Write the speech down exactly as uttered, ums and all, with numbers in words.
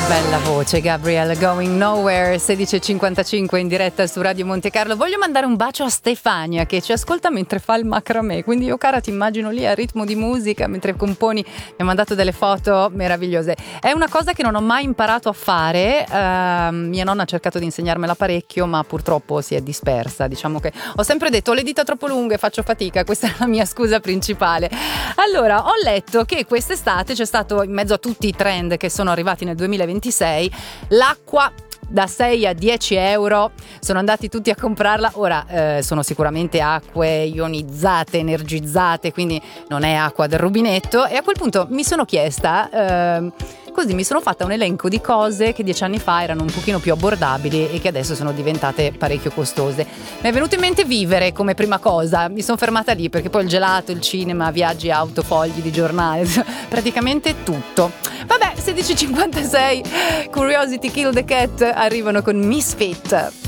Bella voce, Gabrielle, Going Nowhere, sedici e cinquantacinque in diretta su Radio Monte Carlo. Voglio mandare un bacio a Stefania che ci ascolta mentre fa il macramè, quindi io cara ti immagino lì a ritmo di musica mentre componi. Mi ha mandato delle foto meravigliose. È una cosa che non ho mai imparato a fare, uh, mia nonna ha cercato di insegnarmela parecchio ma purtroppo si è dispersa. Diciamo che ho sempre detto ho le dita troppo lunghe, faccio fatica, questa è la mia scusa principale. Allora, ho letto che quest'estate c'è stato, in mezzo a tutti i trend che sono arrivati nel duemilaventisei, l'acqua da sei a dieci euro, sono andati tutti a comprarla. Ora eh, sono sicuramente acque ionizzate, energizzate, quindi non è acqua del rubinetto, e a quel punto mi sono chiesta eh, così mi sono fatta un elenco di cose che dieci anni fa erano un pochino più abbordabili e che adesso sono diventate parecchio costose. Mi è venuto in mente vivere come prima cosa, mi sono fermata lì perché poi il gelato, il cinema, viaggi, auto, fogli di giornale, praticamente tutto. Vabbè, sedici e cinquantasei, Curiosity Kill the Cat arrivano con Misfit.